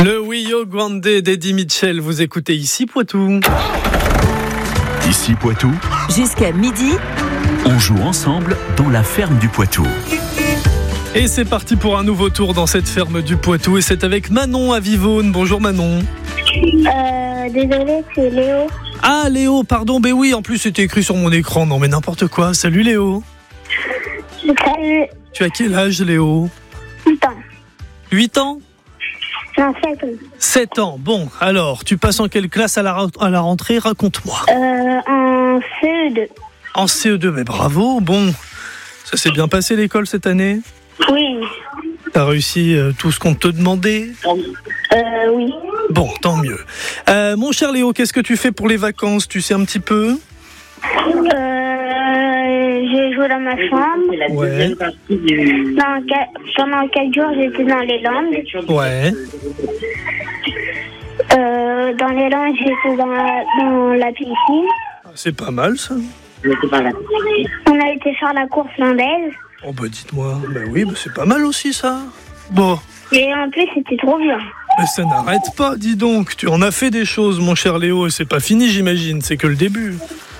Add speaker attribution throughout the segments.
Speaker 1: Le Rio Grande d'Eddie Mitchell, vous écoutez Ici Poitou.
Speaker 2: Ici Poitou,
Speaker 3: Jusqu'à midi,
Speaker 2: on joue ensemble dans la ferme du Poitou.
Speaker 1: Et c'est parti pour un nouveau tour dans cette ferme du Poitou. Et c'est avec Manon à Vivonne. Bonjour Manon.
Speaker 4: Désolée, c'est Léo.
Speaker 1: Ah Léo, pardon, ben oui, en plus c'était écrit sur mon écran. Non mais n'importe quoi. Salut Léo.
Speaker 4: Salut.
Speaker 1: Tu as quel âge Léo?
Speaker 4: 8 ans.
Speaker 1: 8 ans?
Speaker 4: Non, 7 ans.
Speaker 1: 7 ans. Bon, alors, tu passes en quelle classe à la rentrée? Raconte-moi.
Speaker 4: En CE2.
Speaker 1: En CE2, mais bravo. Bon, ça s'est bien passé l'école cette année?
Speaker 4: Oui.
Speaker 1: T'as réussi tout ce qu'on te demandait?
Speaker 4: Oui.
Speaker 1: Bon, tant mieux. Mon cher Léo, qu'est-ce que tu fais pour les vacances? Tu sais un petit peu?
Speaker 4: J'ai joué dans ma chambre.
Speaker 1: Ouais.
Speaker 4: Pendant 4 jours, j'étais dans les Landes.
Speaker 1: Ouais.
Speaker 4: Dans les Landes, j'étais dans la piscine.
Speaker 1: C'est pas mal ça.
Speaker 4: On a été faire la course landaise.
Speaker 1: Oh bah dites-moi. Bah oui, bah c'est pas mal aussi ça. Bon.
Speaker 4: Et en plus, c'était trop bien.
Speaker 1: Mais ça n'arrête pas, dis donc. Tu en as fait des choses, mon cher Léo, et c'est pas fini, j'imagine. C'est que le début.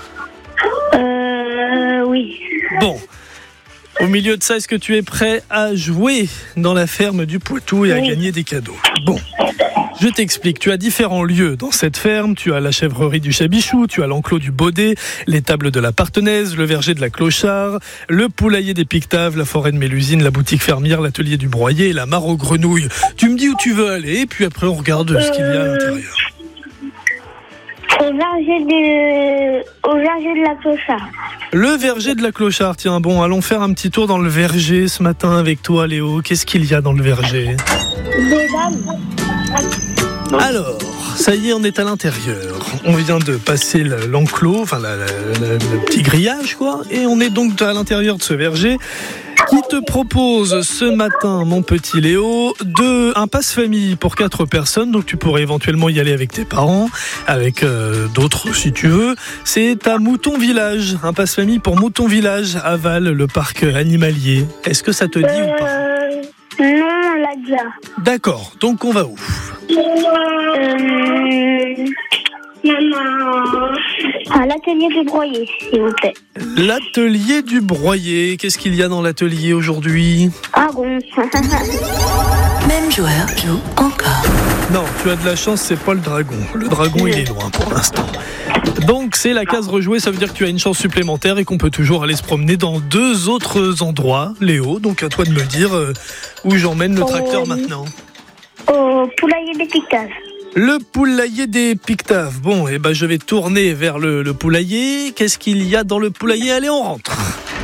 Speaker 4: Oui.
Speaker 1: Bon. Au milieu de ça, est-ce que tu es prêt à jouer dans la ferme du Poitou et à gagner des cadeaux? Bon. Je t'explique, tu as différents lieux dans cette ferme, tu as la chèvrerie du Chabichou, tu as l'enclos du Baudet, les tables de la Partenaise, le verger de la Clochard, le poulailler des Pictaves, la forêt de Mélusine, la boutique fermière, l'atelier du Broyer et la mare aux grenouilles. Tu me dis où tu veux aller et puis après on regarde ce qu'il y a à l'intérieur.
Speaker 4: Au verger de la Clochard.
Speaker 1: Le verger de la Clochard, tiens bon, allons faire un petit tour dans le verger ce matin avec toi Léo. Qu'est-ce qu'il y a dans le verger?
Speaker 4: Des dames.
Speaker 1: Alors, ça y est, on est à l'intérieur. On vient de passer l'enclos, enfin le petit grillage, quoi. Et on est donc à l'intérieur de ce verger qui te propose ce matin, mon petit Léo, un passe-famille pour 4 personnes. Donc tu pourrais éventuellement y aller avec tes parents, avec d'autres si tu veux. C'est à Mouton Village, un passe-famille pour Mouton Village à Val, le parc animalier. Est-ce que ça te dit ou pas?
Speaker 4: Non, on l'a déjà.
Speaker 1: D'accord, donc on va où?
Speaker 4: À l'atelier du Broyer, s'il vous plaît.
Speaker 1: L'atelier du Broyer. Qu'est-ce qu'il y a dans l'atelier aujourd'hui?
Speaker 4: Ah bon.
Speaker 3: même joueur joue encore.
Speaker 1: Non, tu as de la chance, c'est pas le dragon. Le dragon, il est loin pour l'instant. Donc, c'est la case rejouée, ça veut dire que tu as une chance supplémentaire et qu'on peut toujours aller se promener dans 2 autres endroits, Léo. Donc, à toi de me dire où j'emmène le tracteur maintenant.
Speaker 4: Au poulailler des Pictaves.
Speaker 1: Le poulailler des Pictaves. Bon, et ben je vais tourner vers le poulailler. Qu'est-ce qu'il y a dans le poulailler? Allez, on rentre.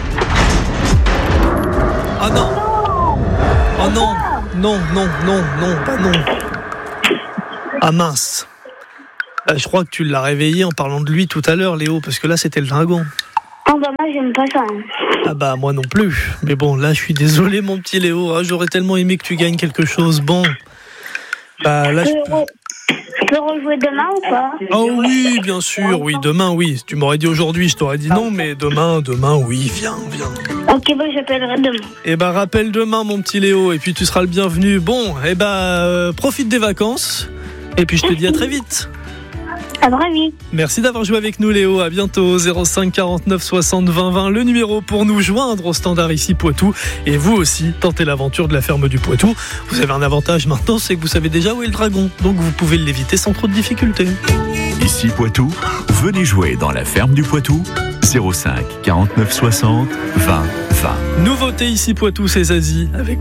Speaker 1: Ah non. Oh non. Non, pas non. Ah mince. Je crois que tu l'as réveillé en parlant de lui tout à l'heure, Léo, parce que là, c'était le dragon.
Speaker 4: Ah bah moi, j'aime pas ça.
Speaker 1: Ah bah moi non plus. Mais bon, là, je suis désolé, mon petit Léo. J'aurais tellement aimé que tu gagnes quelque chose. Bon. Bah là,
Speaker 4: Je peux rejouer demain ou pas?
Speaker 1: Oh oui, bien sûr, oui, demain, oui. Si tu m'aurais dit aujourd'hui, je t'aurais dit non, mais demain, oui, viens.
Speaker 4: Ok, bah j'appellerai demain.
Speaker 1: Eh ben, rappelle demain, mon petit Léo, et puis tu seras le bienvenu. Bon, eh ben, profite des vacances, et puis je te dis à très vite.
Speaker 4: À très vite.
Speaker 1: Merci d'avoir joué avec nous, Léo. À bientôt. 05 49 60 20 20, le numéro pour nous joindre au standard Ici Poitou. Et vous aussi, tentez l'aventure de la ferme du Poitou. Vous avez un avantage maintenant, c'est que vous savez déjà où est le dragon. Donc vous pouvez l'éviter sans trop de difficultés.
Speaker 2: Ici Poitou, venez jouer dans la ferme du Poitou. 05 49 60 20 20.
Speaker 1: Nouveauté Ici Poitou, c'est Zazie avec